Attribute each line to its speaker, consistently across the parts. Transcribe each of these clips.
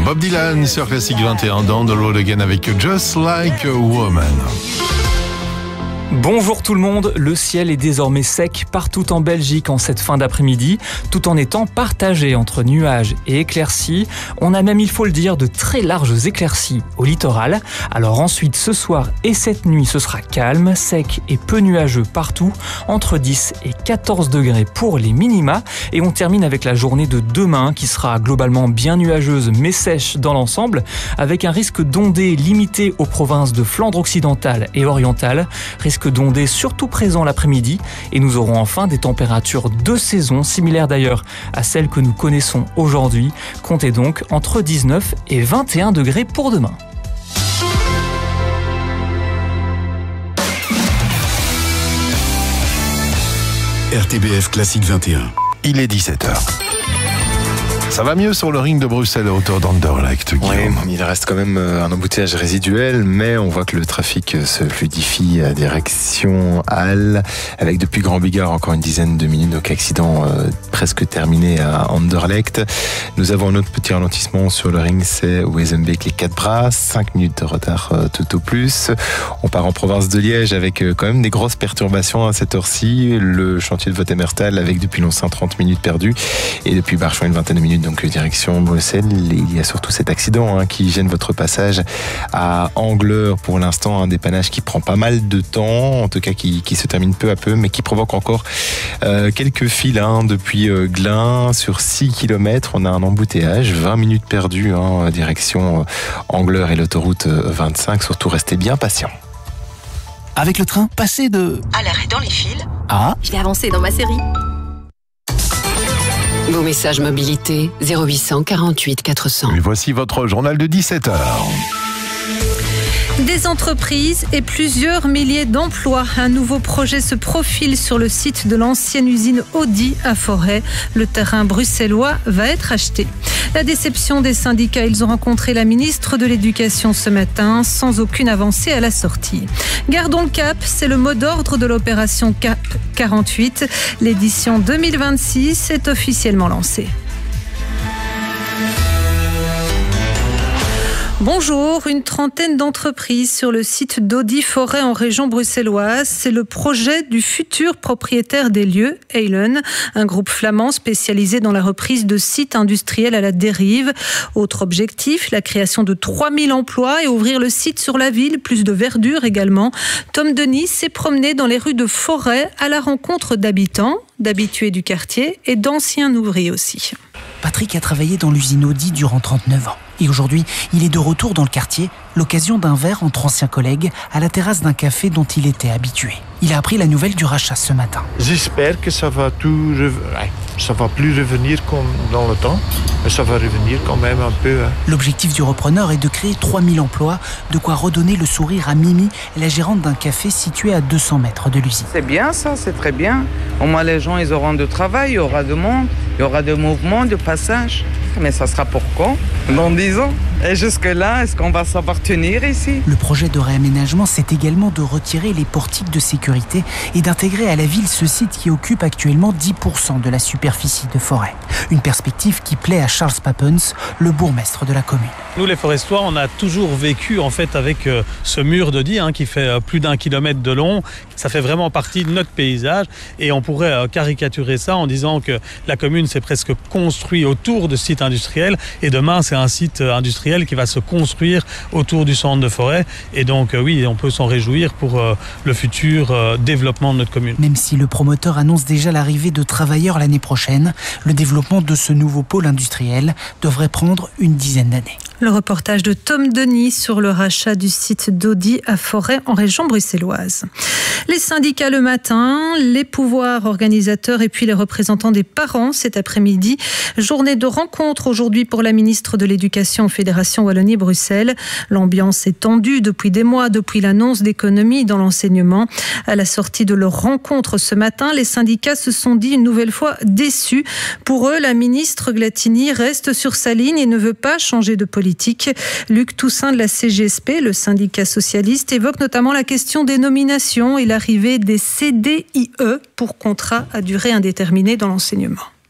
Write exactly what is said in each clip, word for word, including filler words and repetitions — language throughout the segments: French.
Speaker 1: Bob Dylan sur Classique vingt et un, Down the Road Again avec Just Like a Woman.
Speaker 2: Bonjour tout le monde, le ciel est désormais sec partout en Belgique en cette fin d'après-midi, tout en étant partagé entre nuages et éclaircies. On a même, il faut le dire, de très larges éclaircies au littoral. Alors ensuite, ce soir et cette nuit, ce sera calme, sec et peu nuageux partout, entre dix et quatorze degrés pour les minima. Et on termine avec la journée de demain qui sera globalement bien nuageuse mais sèche dans l'ensemble, avec un risque d'ondées limité aux provinces de Flandre occidentale et orientale, risque d'ondées surtout présent l'après-midi, et nous aurons enfin des températures de saison similaires d'ailleurs à celles que nous connaissons aujourd'hui. Comptez donc entre dix-neuf et vingt et un degrés pour demain.
Speaker 3: R T B F Classique vingt et un.
Speaker 1: Il est dix-sept heures. Ça va mieux sur le ring de Bruxelles autour d'Anderlecht, Guillaume.
Speaker 4: Oui, il reste quand même un embouteillage résiduel, mais on voit que le trafic se fluidifie à direction Halle, avec depuis Grand Bigard encore une dizaine de minutes, donc accident euh, presque terminé à Anderlecht. Nous avons un autre petit ralentissement sur le ring, c'est Wezenbeek les quatre bras, cinq minutes de retard euh, tout au plus. On part en province de Liège avec euh, quand même des grosses perturbations à cette heure-ci. Le chantier de Votemerstal avec depuis Longcin trente minutes perdues, et depuis Barchon une vingtaine de minutes. Donc direction Bruxelles, il y a surtout cet accident hein, qui gêne votre passage à Angleur pour l'instant, un dépannage qui prend pas mal de temps, en tout cas qui, qui se termine peu à peu, mais qui provoque encore euh, quelques files hein, depuis euh, Glun sur six kilomètres. On a un embouteillage, vingt minutes perdues hein, direction euh, Angleur et l'autoroute vingt-cinq. Surtout restez bien patients.
Speaker 3: Avec le train, passez de...
Speaker 5: à l'arrêt dans les fils.
Speaker 3: Ah,
Speaker 5: Je vais avancer dans ma série. Vos messages mobilité zéro huit cent quarante-huit quatre cents.
Speaker 1: Et voici votre journal de dix-sept heures.
Speaker 6: Des entreprises et plusieurs milliers d'emplois. Un nouveau projet se profile sur le site de l'ancienne usine Audi à Forêt. Le terrain bruxellois va être acheté. La déception des syndicats, ils ont rencontré la ministre de l'Éducation ce matin sans aucune avancée à la sortie. Gardons le cap, c'est le mot d'ordre de l'opération Cap quarante-huit. L'édition deux mille vingt-six est officiellement lancée. Bonjour, une trentaine d'entreprises sur le site d'Audi Forêt en région bruxelloise. C'est le projet du futur propriétaire des lieux, Eilen, un groupe flamand spécialisé dans la reprise de sites industriels à la dérive. Autre objectif, la création de trois mille emplois et ouvrir le site sur la ville, plus de verdure également. Tom Denis s'est promené dans les rues de Forêt à la rencontre d'habitants, d'habitués du quartier et d'anciens ouvriers aussi.
Speaker 7: Patrick a travaillé dans l'usine Audi durant trente-neuf ans. Et aujourd'hui, il est de retour dans le quartier, l'occasion d'un verre entre anciens collègues à la terrasse d'un café dont il était habitué. Il a appris la nouvelle du rachat ce matin.
Speaker 8: J'espère que ça va tout, ça va plus revenir comme dans le temps, mais ça va revenir quand même un peu. Hein.
Speaker 7: L'objectif du repreneur est de créer trois mille emplois, de quoi redonner le sourire à Mimi, la gérante d'un café situé à deux cents mètres de l'usine.
Speaker 9: C'est bien ça, c'est très bien. Au moins les gens, ils auront du travail, il y aura de monde, il y aura de mouvements, de passage. Mais ça sera pour quand ? Dans dix ans ? Et jusque-là, est-ce qu'on va savoir tenir ici ?
Speaker 7: Le projet de réaménagement, c'est également de retirer les portiques de sécurité et d'intégrer à la ville ce site qui occupe actuellement dix pour cent de la superficie de Forêt. Une perspective qui plaît à Charles Papens, le bourgmestre de la commune.
Speaker 10: Nous, les Forestois, on a toujours vécu en fait avec euh, ce mur d'Audi hein, qui fait euh, plus d'un kilomètre de long. Ça fait vraiment partie de notre paysage et on pourrait euh, caricaturer ça en disant que la commune s'est presque construite autour de sites industriels et demain, c'est un site euh, industriel qui va se construire autour du centre de Forêt. Et donc, euh, oui, on peut s'en réjouir pour euh, le futur euh, développement de notre commune.
Speaker 7: Même si le promoteur annonce déjà l'arrivée de travailleurs l'année prochaine, le développement de ce nouveau pôle industriel devrait prendre une dizaine d'années.
Speaker 6: Le reportage de Tom Denis sur le rachat du site d'Audi à Forêt en région bruxelloise. Les syndicats le matin, les pouvoirs organisateurs et puis les représentants des parents cet après-midi. Journée de rencontre aujourd'hui pour la ministre de l'Éducation Fédération Wallonie-Bruxelles. L'ambiance est tendue depuis des mois, depuis l'annonce d'économies dans l'enseignement. À la sortie de leur rencontre ce matin, les syndicats se sont dit une nouvelle fois déçus. Pour eux, la ministre Glatini reste sur sa ligne et ne veut pas changer de politique. Luc Toussaint de la C G S P, le syndicat socialiste, évoque notamment la question des nominations et l'arrivée des C D I E pour contrat à durée indéterminée dans l'enseignement.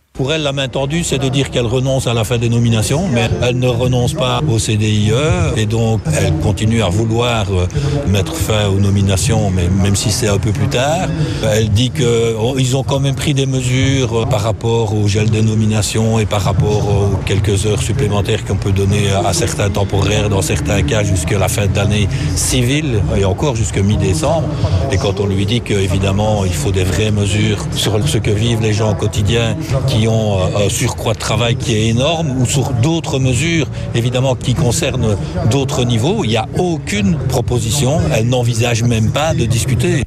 Speaker 11: Pour elle, la main tendue, c'est de dire qu'elle renonce à la fin des nominations, mais elle ne renonce pas au C D I E et donc elle continue à vouloir mettre fin aux nominations, mais même si c'est un peu plus tard. Elle dit qu'ils ont quand même pris des mesures par rapport au gel des nominations et par rapport aux quelques heures supplémentaires qu'on peut donner à certains temporaires, dans certains cas jusqu'à la fin d'année civile et encore jusqu'à mi-décembre. Et quand on lui dit qu'évidemment il faut des vraies mesures sur ce que vivent les gens au quotidien qui ont un surcroît de travail qui est énorme ou sur d'autres mesures, évidemment, qui concernent d'autres niveaux. Il n'y a aucune proposition. Elle n'envisage même pas de discuter.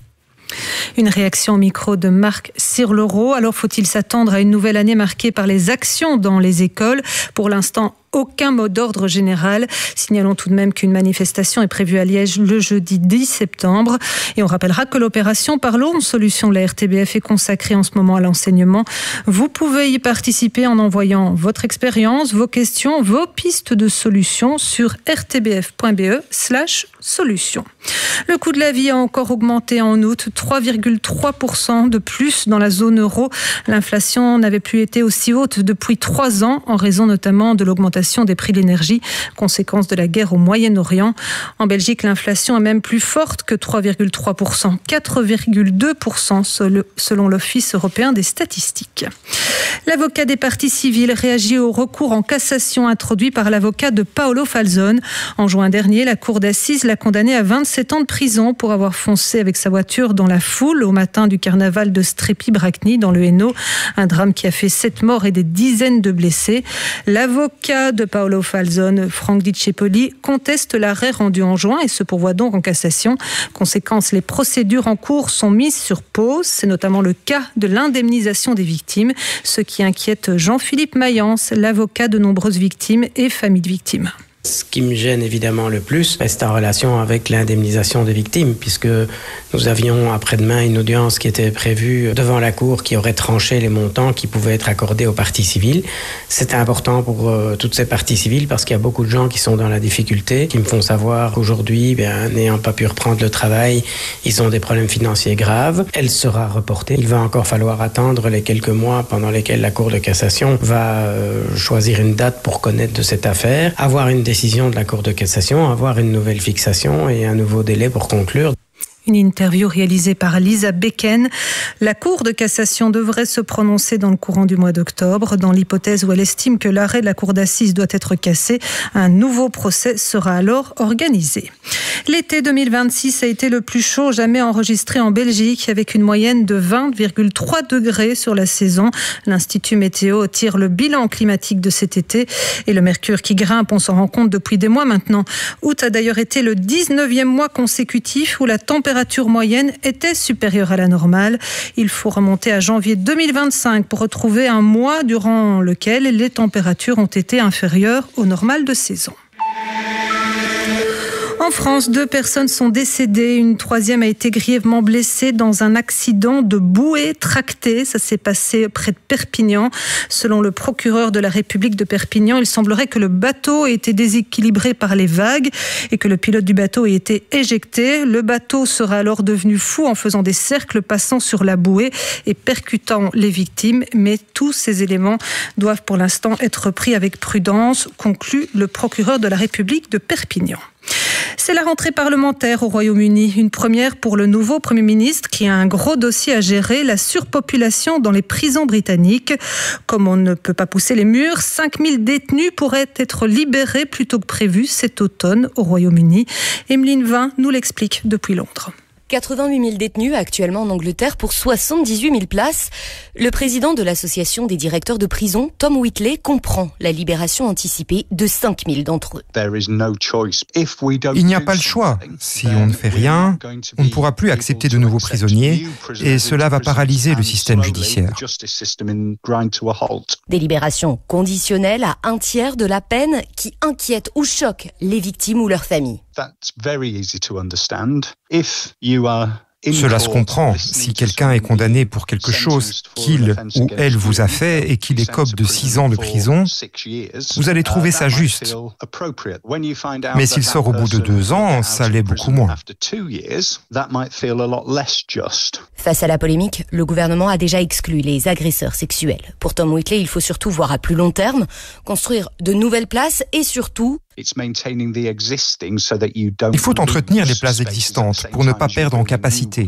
Speaker 6: Une réaction au micro de Marc Sirlereau. Alors faut-il s'attendre à une nouvelle année marquée par les actions dans les écoles ? Pour l'instant, aucun mot d'ordre général. Signalons tout de même qu'une manifestation est prévue à Liège le jeudi dix septembre. Et on rappellera que l'opération Parlons Solutions de la R T B F est consacrée en ce moment à l'enseignement. Vous pouvez y participer en envoyant votre expérience, vos questions, vos pistes de solutions sur rtbf.be slash solutions. Le coût de la vie a encore augmenté en août, trois virgule trois pour cent de plus dans la zone euro. L'inflation n'avait plus été aussi haute depuis trois ans, en raison notamment de l'augmentation des prix de l'énergie, conséquence de la guerre au Moyen-Orient. En Belgique, l'inflation est même plus forte que trois virgule trois pour cent, quatre virgule deux pour cent selon l'Office européen des statistiques. L'avocat des parties civiles réagit au recours en cassation introduit par l'avocat de Paolo Falzone. En juin dernier, la cour d'assises l'a condamné à vingt-sept ans de prison pour avoir foncé avec sa voiture dans la foule au matin du carnaval de Strépy-Bracny dans le Hainaut. Un drame qui a fait sept morts et des dizaines de blessés. L'avocat de Paolo Falzone, Franck Dicepoli, conteste l'arrêt rendu en juin et se pourvoit donc en cassation. Conséquence, les procédures en cours sont mises sur pause. C'est notamment le cas de l'indemnisation des victimes, ce qui inquiète Jean-Philippe Mayence, l'avocat de nombreuses victimes et familles de victimes.
Speaker 12: Ce qui me gêne évidemment le plus reste en relation avec l'indemnisation des victimes, puisque nous avions après-demain une audience qui était prévue devant la Cour qui aurait tranché les montants qui pouvaient être accordés aux parties civiles. C'était important pour euh, toutes ces parties civiles parce qu'il y a beaucoup de gens qui sont dans la difficulté, qui me font savoir qu'aujourd'hui, bien, n'ayant pas pu reprendre le travail, ils ont des problèmes financiers graves. Elle sera reportée. Il va encore falloir attendre les quelques mois pendant lesquels la Cour de cassation va euh, choisir une date pour connaître de cette affaire, avoir une décision de la Cour de cassation, avoir une nouvelle fixation et un nouveau délai pour conclure.
Speaker 6: Une interview réalisée par Lisa Becken. La Cour de cassation devrait se prononcer dans le courant du mois d'octobre. Dans l'hypothèse où elle estime que l'arrêt de la Cour d'assises doit être cassé, un nouveau procès sera alors organisé. L'été deux mille vingt-six a été le plus chaud jamais enregistré en Belgique, avec une moyenne de vingt virgule trois degrés sur la saison. L'Institut Météo tire le bilan climatique de cet été et le mercure qui grimpe, on s'en rend compte depuis des mois maintenant. Août a d'ailleurs été le dix-neuvième mois consécutif où la température La température moyenne était supérieure à la normale. Il faut remonter à janvier deux mille vingt-cinq pour retrouver un mois durant lequel les températures ont été inférieures au normal de saison. En France, deux personnes sont décédées. Une troisième a été grièvement blessée dans un accident de bouée tractée. Ça s'est passé près de Perpignan. Selon le procureur de la République de Perpignan, il semblerait que le bateau ait été déséquilibré par les vagues et que le pilote du bateau ait été éjecté. Le bateau sera alors devenu fou en faisant des cercles, passant sur la bouée et percutant les victimes. Mais tous ces éléments doivent pour l'instant être pris avec prudence, conclut le procureur de la République de Perpignan. C'est la rentrée parlementaire au Royaume-Uni, une première pour le nouveau Premier ministre qui a un gros dossier à gérer, la surpopulation dans les prisons britanniques. Comme on ne peut pas pousser les murs, cinq mille détenus pourraient être libérés plus tôt que prévu cet automne au Royaume-Uni. Emeline Vin nous l'explique depuis Londres.
Speaker 13: quatre-vingt-huit mille détenus actuellement en Angleterre pour soixante-dix-huit mille places. Le président de l'association des directeurs de prison, Tom Whitley, comprend la libération anticipée de cinq mille d'entre eux.
Speaker 14: Il n'y a pas le choix. Si on ne fait rien, on ne pourra plus accepter de nouveaux prisonniers et cela va paralyser le système judiciaire.
Speaker 13: Des libérations conditionnelles à un tiers de la peine qui inquiètent ou choquent les victimes ou leurs familles.
Speaker 15: That's very easy to understand. If you are
Speaker 14: Cela se comprend. Si quelqu'un est condamné pour quelque chose qu'il ou elle vous a fait et qu'il écope de six ans de prison, vous allez trouver ça juste. Mais s'il sort au bout de deux ans, ça l'est beaucoup moins.
Speaker 13: Face à la polémique, le gouvernement a déjà exclu les agresseurs sexuels. Pour Tom Whitley, il faut surtout voir à plus long terme, construire de nouvelles places et surtout...
Speaker 14: Il faut entretenir les places existantes pour ne pas perdre en capacité.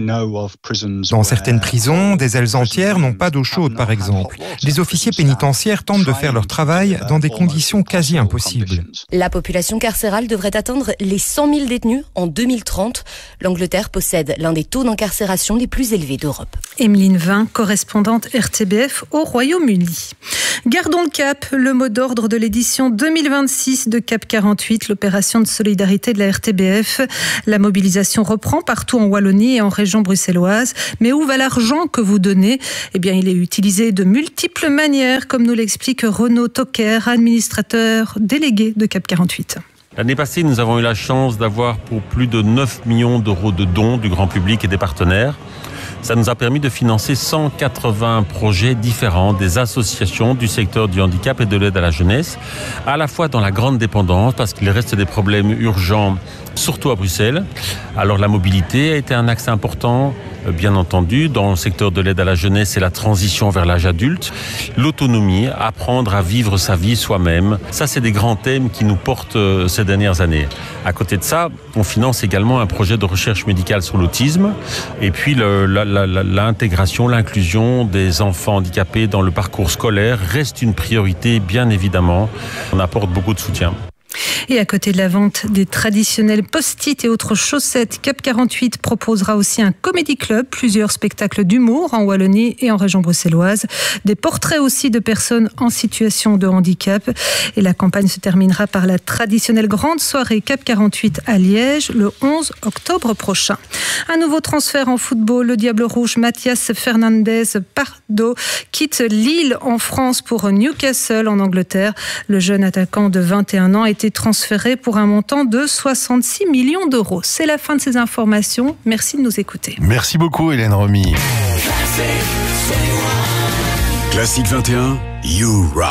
Speaker 14: Dans certaines prisons, des ailes entières n'ont pas d'eau chaude, par exemple. Les officiers pénitentiaires tentent de faire leur travail dans des conditions quasi impossibles.
Speaker 13: La population carcérale devrait atteindre les cent mille détenus en deux mille trente. L'Angleterre possède l'un des taux d'incarcération les plus élevés d'Europe.
Speaker 6: Emeline Vin, correspondante R T B F au Royaume-Uni. Gardons le cap, le mot d'ordre de l'édition deux mille vingt-six de Cap quarante-huit, l'opération de solidarité de la R T B F. La mobilisation reprend partout en Wallonie et en région bruxelloise. Mais où va l'argent que vous donnez ? Eh bien, il est utilisé de multiples manières, comme nous l'explique Renaud Toquer, administrateur délégué de Cap quarante-huit.
Speaker 15: L'année passée, nous avons eu la chance d'avoir pour plus de neuf millions d'euros de dons du grand public et des partenaires. Ça nous a permis de financer cent quatre-vingts projets différents des associations du secteur du handicap et de l'aide à la jeunesse, à la fois dans la grande dépendance, parce qu'il reste des problèmes urgents, surtout à Bruxelles. Alors la mobilité a été un axe important, bien entendu, dans le secteur de l'aide à la jeunesse et la transition vers l'âge adulte. L'autonomie, apprendre à vivre sa vie soi-même, ça c'est des grands thèmes qui nous portent ces dernières années. À côté de ça, on finance également un projet de recherche médicale sur l'autisme et puis le, la, la, la, l'intégration, l'inclusion des enfants handicapés dans le parcours scolaire reste une priorité, bien évidemment. On apporte beaucoup de soutien.
Speaker 6: Et à côté de la vente des traditionnels post-it et autres chaussettes, Cap quarante-huit proposera aussi un comédie club, plusieurs spectacles d'humour en Wallonie et en région bruxelloise, des portraits aussi de personnes en situation de handicap. Et la campagne se terminera par la traditionnelle grande soirée Cap quarante-huit à Liège le onze octobre prochain. Un nouveau transfert en football, le Diable Rouge Mathias Fernandez Pardo quitte Lille en France pour Newcastle en Angleterre. Le jeune attaquant de vingt et un ans a été transféré pour un montant de soixante-six millions d'euros. C'est la fin de ces informations. Merci de nous écouter.
Speaker 1: Merci beaucoup Hélène Romy.
Speaker 3: Classique vingt et un, You Rock.